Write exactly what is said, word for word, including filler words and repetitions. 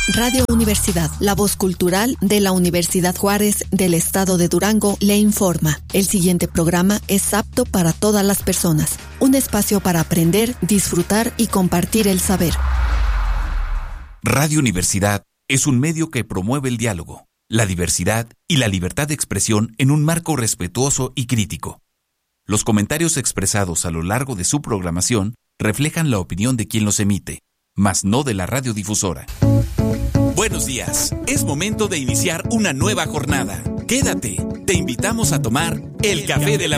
Radio Universidad, la voz cultural de la Universidad Juárez del Estado de Durango, le informa. El siguiente programa es apto para todas las personas. Un espacio para aprender, disfrutar y compartir el saber. Radio Universidad es un medio que promueve el diálogo, la diversidad y la libertad de expresión en un marco respetuoso y crítico. Los comentarios expresados a lo largo de su programación reflejan la opinión de quien los emite, mas no de la radiodifusora. Buenos días, es momento de iniciar una nueva jornada. Quédate, te invitamos a tomar el café de la